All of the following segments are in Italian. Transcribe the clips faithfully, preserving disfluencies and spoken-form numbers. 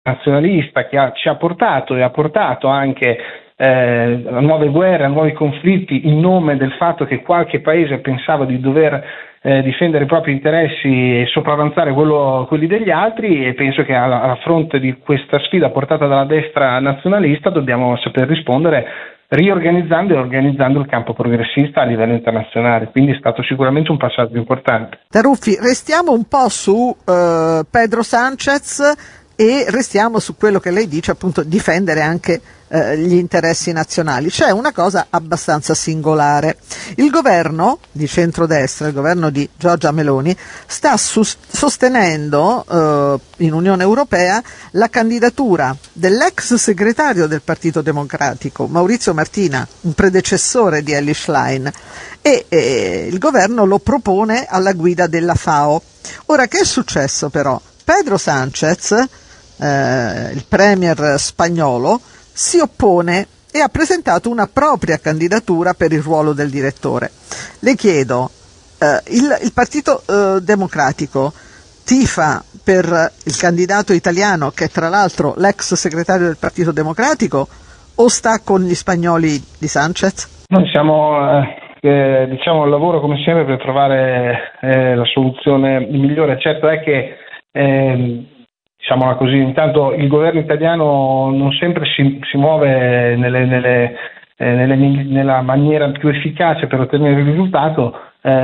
nazionalista che ha, ci ha portato e ha portato anche eh, a nuove guerre, a nuovi conflitti in nome del fatto che qualche paese pensava di dover eh, difendere i propri interessi e sopravanzare quello, quelli degli altri, e penso che a, a fronte di questa sfida portata dalla destra nazionalista dobbiamo saper rispondere riorganizzando e organizzando il campo progressista a livello internazionale, quindi è stato sicuramente un passaggio importante. Taruffi, restiamo un po' su eh, Pedro Sánchez e restiamo su quello che lei dice, appunto, difendere anche eh, gli interessi nazionali. C'è una cosa abbastanza singolare. Il governo di centrodestra, il governo di Giorgia Meloni, sta sus- sostenendo eh, in Unione Europea la candidatura dell'ex segretario del Partito Democratico, Maurizio Martina, un predecessore di Elly Schlein, e eh, il governo lo propone alla guida della FAO. Ora, che è successo però? Pedro Sánchez, eh, il premier spagnolo, si oppone e ha presentato una propria candidatura per il ruolo del direttore. Le chiedo, eh, il, il Partito eh, Democratico tifa per il candidato italiano, che è tra l'altro l'ex segretario del Partito Democratico, o sta con gli spagnoli di Sánchez? Noi siamo eh, eh, diciamo al lavoro come sempre per trovare eh, la soluzione migliore. Certo è che eh, diciamola così, intanto il governo italiano non sempre si, si muove nelle, nelle, eh, nelle, nella maniera più efficace per ottenere il risultato.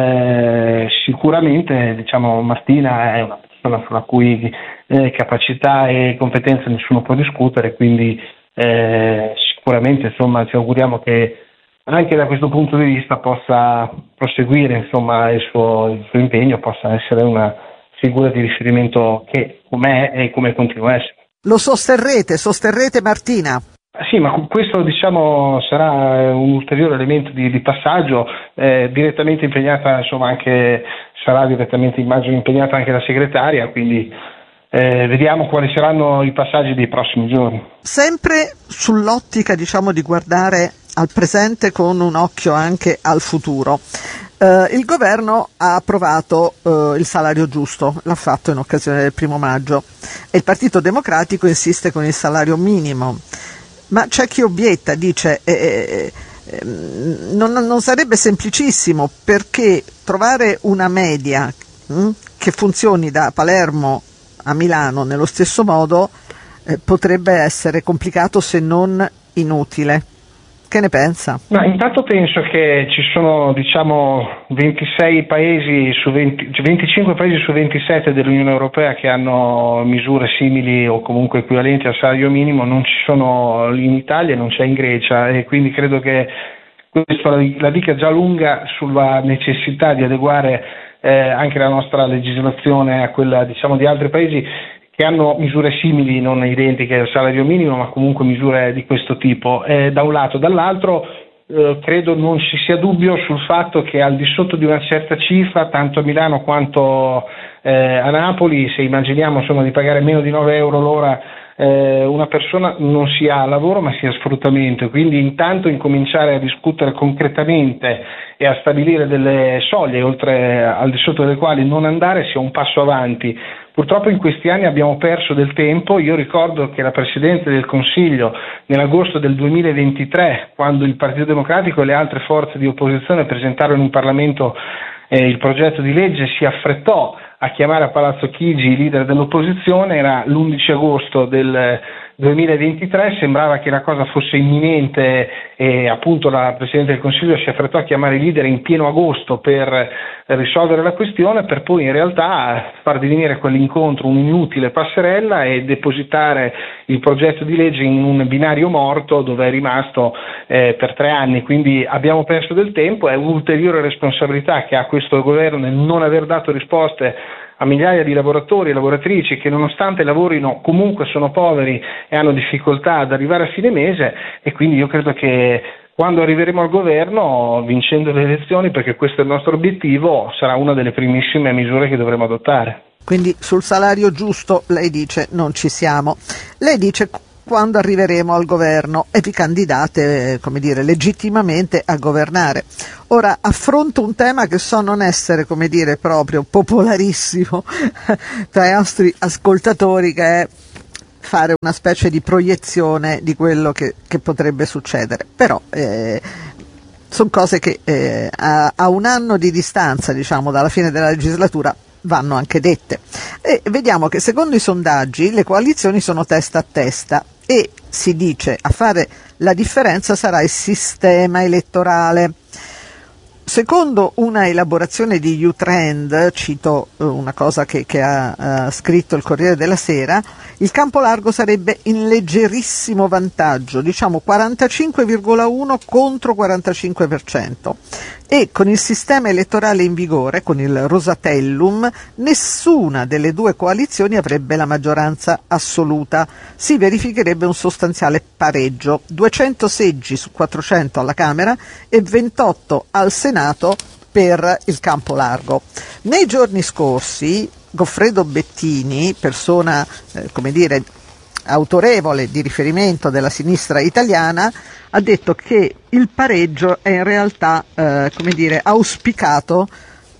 Eh, sicuramente diciamo Martina è una persona sulla cui eh, capacità e competenze nessuno può discutere, quindi eh, sicuramente insomma ci auguriamo che anche da questo punto di vista possa proseguire insomma il suo, il suo impegno, possa essere una figura di riferimento che com'è e come continua a essere. Lo sosterrete, sosterrete Martina? Sì, ma questo diciamo sarà un ulteriore elemento di, di passaggio, eh, direttamente impegnata, insomma anche sarà direttamente immagino impegnata anche la segretaria, quindi eh, vediamo quali saranno i passaggi dei prossimi giorni. Sempre sull'ottica diciamo di guardare al presente con un occhio anche al futuro. Uh, il governo ha approvato uh, il salario giusto, l'ha fatto in occasione del primo maggio, e il Partito Democratico insiste con il salario minimo, ma c'è chi obietta, dice eh, eh, eh, non, non sarebbe semplicissimo, perché trovare una media hm, che funzioni da Palermo a Milano nello stesso modo eh, potrebbe essere complicato, se non inutile. Che ne pensa? Ma intanto penso che ci sono diciamo ventisei paesi su venti, venticinque paesi su ventisette dell'Unione Europea che hanno misure simili o comunque equivalenti al salario minimo, non ci sono in Italia, non c'è in Grecia, e quindi credo che questo la, la dica già lunga sulla necessità di adeguare eh, anche la nostra legislazione a quella diciamo di altri paesi che hanno misure simili, non identiche al salario minimo, ma comunque misure di questo tipo. Eh, da un lato, dall'altro eh, credo non ci sia dubbio sul fatto che al di sotto di una certa cifra, tanto a Milano quanto eh, a Napoli, se immaginiamo insomma di pagare meno di nove euro l'ora, eh, una persona non sia lavoro ma sia sfruttamento, quindi intanto incominciare a discutere concretamente e a stabilire delle soglie oltre al di sotto delle quali non andare sia un passo avanti. Purtroppo in questi anni abbiamo perso del tempo. Io ricordo che la Presidente del Consiglio nell'agosto del duemilaventitré, quando il Partito Democratico e le altre forze di opposizione presentarono in Parlamento eh, il progetto di legge, si affrettò a chiamare a Palazzo Chigi i leader dell'opposizione. Era l'undici agosto del duemilaventitré, sembrava che la cosa fosse imminente e appunto la Presidente del Consiglio si affrettò a chiamare i leader in pieno agosto per risolvere la questione, per poi in realtà far divenire quell'incontro un'inutile passerella e depositare il progetto di legge in un binario morto dove è rimasto eh, per tre anni. Quindi abbiamo perso del tempo, è un'ulteriore responsabilità che ha questo governo nel non aver dato risposte a migliaia di lavoratori e lavoratrici che nonostante lavorino comunque sono poveri e hanno difficoltà ad arrivare a fine mese, e quindi io credo che quando arriveremo al governo, vincendo le elezioni, perché questo è il nostro obiettivo, sarà una delle primissime misure che dovremo adottare. Quindi sul salario giusto lei dice non ci siamo. Lei dice quando arriveremo al governo e vi candidate, come dire, legittimamente a governare. Ora affronto un tema che so non essere, come dire, proprio popolarissimo tra i nostri ascoltatori, che è fare una specie di proiezione di quello che, che potrebbe succedere, però eh, sono cose che eh, a, a un anno di distanza, diciamo, dalla fine della legislatura vanno anche dette. E vediamo che secondo i sondaggi le coalizioni sono testa a testa e si dice a fare la differenza sarà il sistema elettorale. Secondo una elaborazione di U-Trend, cito una cosa che, che ha uh, scritto il Corriere della Sera, il campo largo sarebbe in leggerissimo vantaggio, diciamo quarantacinque virgola uno contro quarantacinque per cento. E con il sistema elettorale in vigore, con il Rosatellum, nessuna delle due coalizioni avrebbe la maggioranza assoluta. Si verificherebbe un sostanziale pareggio, duecento seggi su quattrocento alla Camera e ventotto al Senato per il campo largo. Nei giorni scorsi Goffredo Bettini, persona eh, come dire autorevole di riferimento della sinistra italiana, ha detto che il pareggio è in realtà eh, come dire auspicato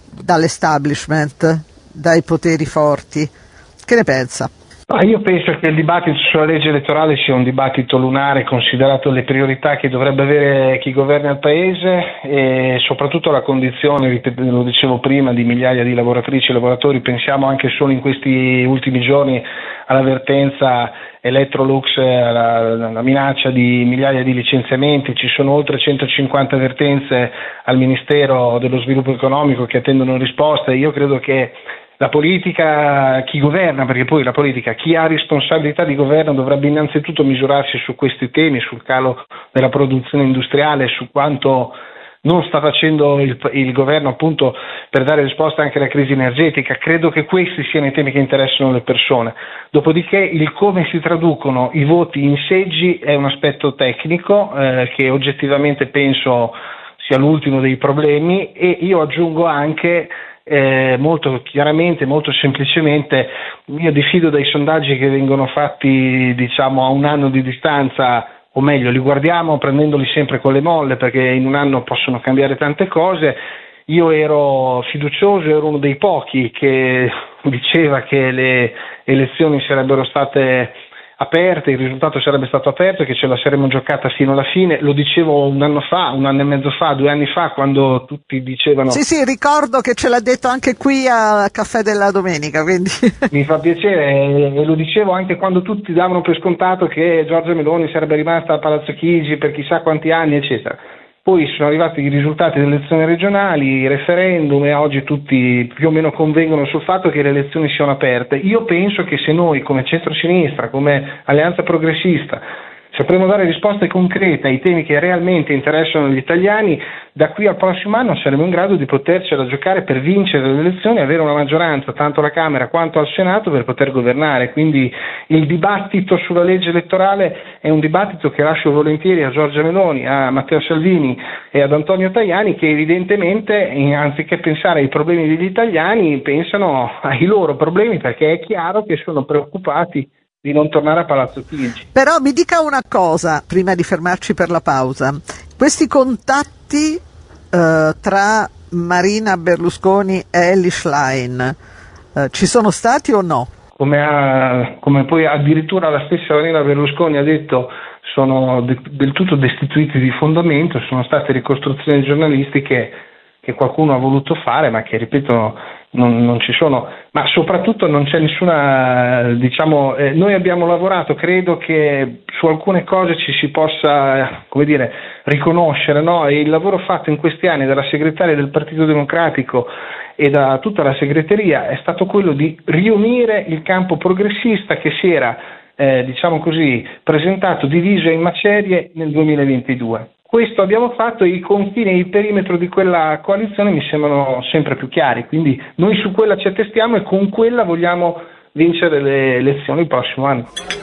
dall'establishment, dai poteri forti. Che ne pensa? Ah, io penso che il dibattito sulla legge elettorale sia un dibattito lunare, considerato le priorità che dovrebbe avere chi governa il Paese e soprattutto la condizione, lo dicevo prima, di migliaia di lavoratrici e lavoratori. Pensiamo anche solo in questi ultimi giorni all'avvertenza Electrolux, alla, alla minaccia di migliaia di licenziamenti. Ci sono oltre centocinquanta avvertenze al Ministero dello Sviluppo Economico che attendono risposte. Io credo che la politica, chi governa, perché poi la politica, chi ha responsabilità di governo dovrebbe innanzitutto misurarsi su questi temi, sul calo della produzione industriale, su quanto non sta facendo il, il governo appunto per dare risposta anche alla crisi energetica. Credo che questi siano i temi che interessano le persone. Dopodiché il come si traducono i voti in seggi è un aspetto tecnico eh, che oggettivamente penso sia l'ultimo dei problemi, e io aggiungo anche Eh, molto chiaramente, molto semplicemente, io diffido dai sondaggi che vengono fatti diciamo a un anno di distanza, o meglio li guardiamo prendendoli sempre con le molle, perché in un anno possono cambiare tante cose. Io ero fiducioso, ero uno dei pochi che diceva che le elezioni sarebbero state aperte, il risultato sarebbe stato aperto e che ce la saremmo giocata fino alla fine. Lo dicevo un anno fa, un anno e mezzo fa, due anni fa, quando tutti dicevano... Sì, sì, ricordo che ce l'ha detto anche qui a Caffè della Domenica, quindi... Mi fa piacere, e lo dicevo anche quando tutti davano per scontato che Giorgia Meloni sarebbe rimasta a Palazzo Chigi per chissà quanti anni, eccetera. Poi sono arrivati i risultati delle elezioni regionali, i referendum, e oggi tutti più o meno convengono sul fatto che le elezioni siano aperte. Io penso che se noi come centrosinistra, come alleanza progressista, sapremo dare risposte concrete ai temi che realmente interessano gli italiani, da qui al prossimo anno saremo in grado di potercela giocare per vincere le elezioni e avere una maggioranza tanto alla Camera quanto al Senato per poter governare. Quindi il dibattito sulla legge elettorale è un dibattito che lascio volentieri a Giorgia Meloni, a Matteo Salvini e ad Antonio Tajani, che evidentemente anziché pensare ai problemi degli italiani pensano ai loro problemi, perché è chiaro che sono preoccupati di non tornare a Palazzo Chigi. Però mi dica una cosa prima di fermarci per la pausa: questi contatti eh, tra Marina Berlusconi e Elly Schlein eh, ci sono stati o no? Come, ha, come poi addirittura la stessa Marina Berlusconi ha detto, sono de, del tutto destituiti di fondamento, sono state ricostruzioni giornalistiche che qualcuno ha voluto fare, ma che, ripeto, non, non ci sono. Ma soprattutto non c'è nessuna, diciamo, eh, noi abbiamo lavorato, credo che su alcune cose ci si possa, eh, come dire, riconoscere, no? E il lavoro fatto in questi anni dalla segretaria del Partito Democratico e da tutta la segreteria è stato quello di riunire il campo progressista che si era, eh, diciamo così, presentato diviso in macerie nel duemilaventidue. Questo abbiamo fatto, e i confini e il perimetro di quella coalizione mi sembrano sempre più chiari, quindi noi su quella ci attestiamo e con quella vogliamo vincere le elezioni il prossimo anno.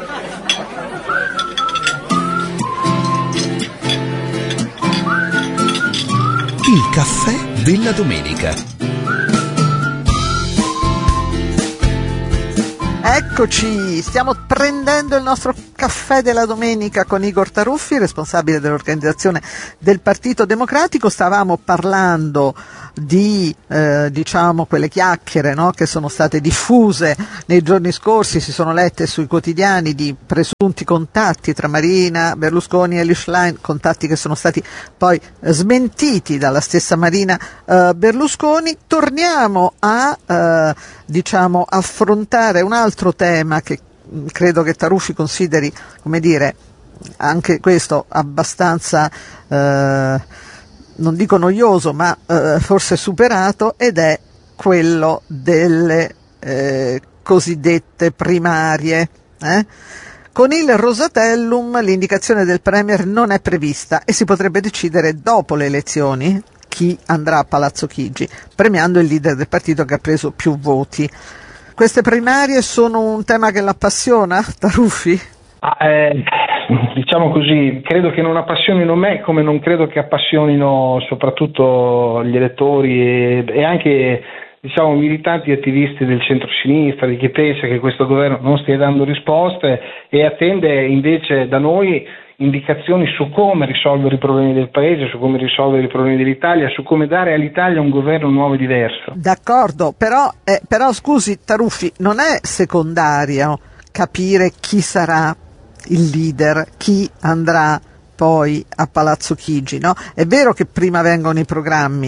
Il caffè della domenica. Eccoci, stiamo prendendo il nostro caffè della domenica con Igor Taruffi, responsabile dell'organizzazione del Partito Democratico. Stavamo parlando di eh, diciamo quelle chiacchiere, no, che sono state diffuse nei giorni scorsi, si sono lette sui quotidiani, di presunti contatti tra Marina, Berlusconi e Elly Schlein, contatti che sono stati poi eh, smentiti dalla stessa Marina eh, Berlusconi. Torniamo a eh, diciamo affrontare un altro tema che credo che Taruffi consideri, come dire, anche questo abbastanza eh, non dico noioso, ma eh, forse superato, ed è quello delle eh, cosiddette primarie. Eh? Con il Rosatellum l'indicazione del Premier non è prevista e si potrebbe decidere dopo le elezioni chi andrà a Palazzo Chigi, premiando il leader del partito che ha preso più voti. Queste primarie sono un tema che l'appassiona, Taruffi? Ah, eh, diciamo così, credo che non appassionino me, come non credo che appassionino soprattutto gli elettori e, e anche, diciamo, militanti e attivisti del centro-sinistra, di chi pensa che questo governo non stia dando risposte e attende invece da noi indicazioni su come risolvere i problemi del paese, su come risolvere i problemi dell'Italia, su come dare all'Italia un governo nuovo e diverso. D'accordo, però, eh, però scusi Taruffi, non è secondario capire chi sarà il leader, chi andrà poi a Palazzo Chigi, no? È vero che prima vengono i programmi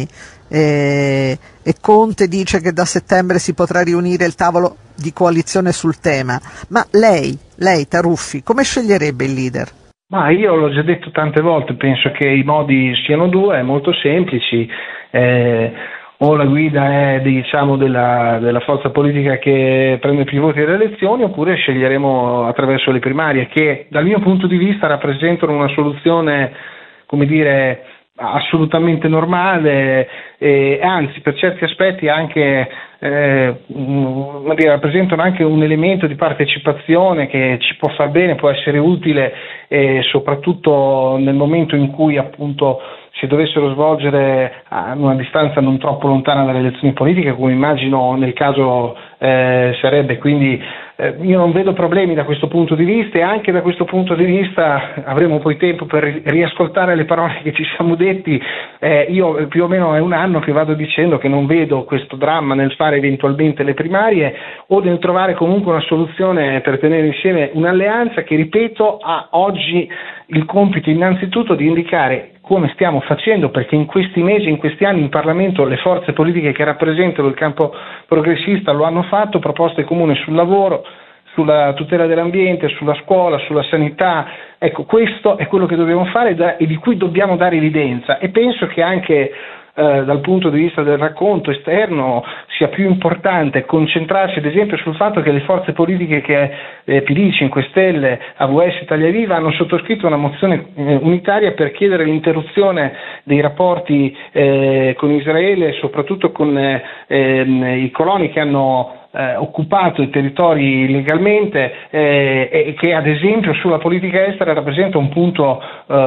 eh, e Conte dice che da settembre si potrà riunire il tavolo di coalizione sul tema, ma lei, lei Taruffi, come sceglierebbe il leader? Ma io l'ho già detto tante volte, penso che i modi siano due, molto semplici. Eh, o la guida è, diciamo, della, della forza politica che prende più voti alle elezioni, oppure sceglieremo attraverso le primarie, che dal mio punto di vista rappresentano una soluzione, come dire, assolutamente normale, e anzi per certi aspetti anche eh, mh, dire, rappresentano anche un elemento di partecipazione che ci può far bene, può essere utile, e soprattutto nel momento in cui appunto si dovessero svolgere a una distanza non troppo lontana dalle elezioni politiche, come immagino nel caso eh, sarebbe. Quindi eh, io non vedo problemi da questo punto di vista, e anche da questo punto di vista avremo poi tempo per riascoltare le parole che ci siamo detti. Eh, io più o meno è un anno che vado dicendo che non vedo questo dramma nel fare eventualmente le primarie, o nel trovare comunque una soluzione per tenere insieme un'alleanza che, ripeto, ha oggi il compito innanzitutto di indicare, come stiamo facendo, perché in questi mesi, in questi anni in Parlamento le forze politiche che rappresentano il campo progressista lo hanno fatto, proposte comuni sul lavoro, sulla tutela dell'ambiente, sulla scuola, sulla sanità. Ecco, questo è quello che dobbiamo fare da, e di cui dobbiamo dare evidenza, e penso che anche eh, dal punto di vista del racconto esterno sia più importante concentrarsi ad esempio sul fatto che le forze politiche che eh, P D, cinque Stelle, A V S, Italia Viva hanno sottoscritto una mozione eh, unitaria per chiedere l'interruzione dei rapporti eh, con Israele, soprattutto con eh, ehm, i coloni che hanno Eh, occupato i territori illegalmente, eh, e che ad esempio sulla politica estera rappresenta un punto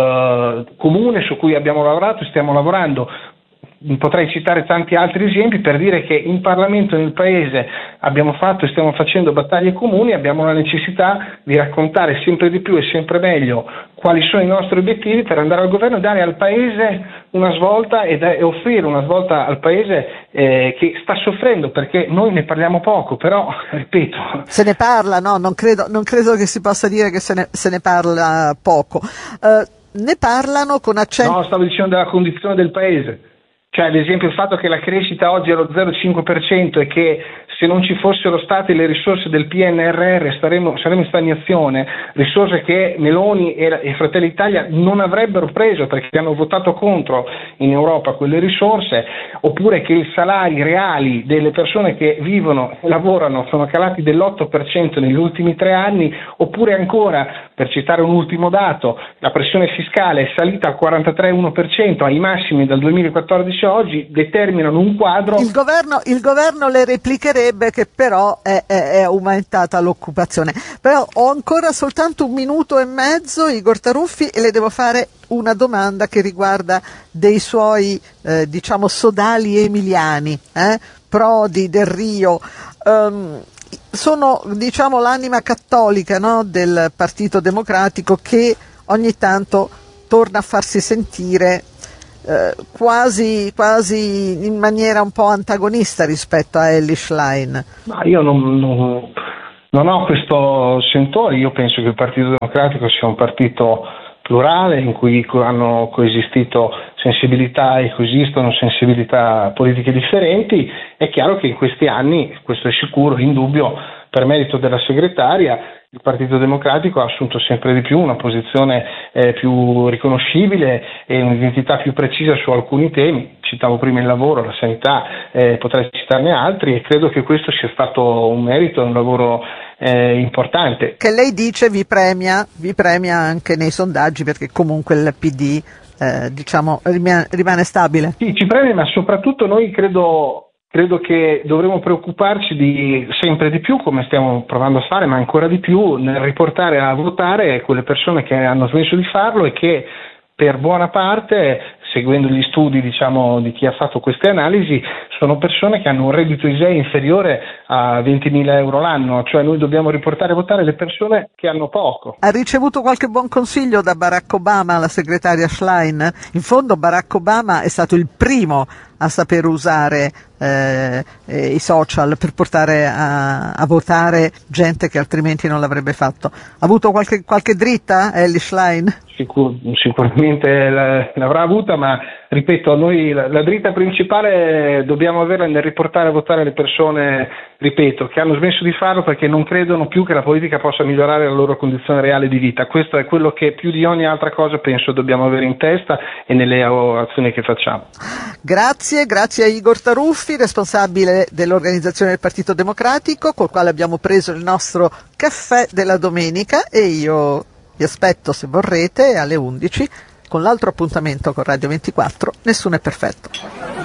eh, comune su cui abbiamo lavorato e stiamo lavorando. Potrei citare tanti altri esempi per dire che in Parlamento e nel Paese abbiamo fatto e stiamo facendo battaglie comuni, abbiamo la necessità di raccontare sempre di più e sempre meglio quali sono i nostri obiettivi per andare al governo e dare al Paese una svolta e, da, e offrire una svolta al Paese eh, che sta soffrendo, perché noi ne parliamo poco, però ripeto. Se ne parla, no? Non credo, non credo che si possa dire che se ne, se ne parla poco. Uh, ne parlano con accento. No, stavo dicendo della condizione del Paese. Cioè, ad esempio, il fatto che la crescita oggi è allo zero virgola cinque per cento e che se non ci fossero state le risorse del P N R R staremo, saremo in stagnazione, risorse che Meloni e, e Fratelli d'Italia non avrebbero preso perché hanno votato contro in Europa quelle risorse, oppure che i salari reali delle persone che vivono e lavorano sono calati dell'otto per cento negli ultimi tre anni, oppure ancora, per citare un ultimo dato, la pressione fiscale è salita al quarantatré virgola uno per cento, ai massimi dal duemilaquattordici a oggi, determinano un quadro. Il governo, il governo le replicherebbe che però è, è, è aumentata l'occupazione. Però ho ancora soltanto un minuto e mezzo, Igor Taruffi, e le devo fare una domanda che riguarda dei suoi eh, diciamo sodali emiliani, eh? Prodi, Del Rio. Um, sono, diciamo, l'anima cattolica, no, del Partito Democratico, che ogni tanto torna a farsi sentire eh, quasi, quasi in maniera un po' antagonista rispetto a Elly Schlein. Ma io non, non, non ho questo sentore. Io penso che il Partito Democratico sia un partito plurale, in cui hanno coesistito sensibilità e coesistono sensibilità politiche differenti. È chiaro che in questi anni, questo è sicuro, indubbio, per merito della segretaria, il Partito Democratico ha assunto sempre di più una posizione eh, più riconoscibile e un'identità più precisa su alcuni temi. Citavo prima il lavoro, la sanità, eh, potrei citarne altri, e credo che questo sia stato un merito e un lavoro eh, importante. Che lei dice vi premia, vi premia anche nei sondaggi, perché comunque il P D eh, diciamo rimane, rimane stabile. Sì, ci premia, ma soprattutto noi credo... Credo che dovremo preoccuparci di sempre di più, come stiamo provando a fare, ma ancora di più, nel riportare a votare quelle persone che hanno smesso di farlo e che per buona parte, seguendo gli studi, diciamo, di chi ha fatto queste analisi, sono persone che hanno un reddito I S E E inferiore a ventimila euro l'anno, cioè noi dobbiamo riportare a votare le persone che hanno poco. Ha ricevuto qualche buon consiglio da Barack Obama, la segretaria Schlein? In fondo Barack Obama è stato il primo a saper usare eh, eh, i social per portare a, a votare gente che altrimenti non l'avrebbe fatto. Ha avuto qualche, qualche dritta Elly Schlein? Sicur- sicuramente l'avrà avuta, ma ripeto, noi la, la dritta principale dobbiamo averla nel riportare a votare le persone, ripeto, che hanno smesso di farlo perché non credono più che la politica possa migliorare la loro condizione reale di vita. Questo è quello che più di ogni altra cosa penso dobbiamo avere in testa e nelle azioni che facciamo. Grazie, grazie a Igor Taruffi, responsabile dell'organizzazione del Partito Democratico, col quale abbiamo preso il nostro caffè della domenica, e io vi aspetto, se vorrete, alle undici con l'altro appuntamento con Radio ventiquattro. Nessuno è perfetto.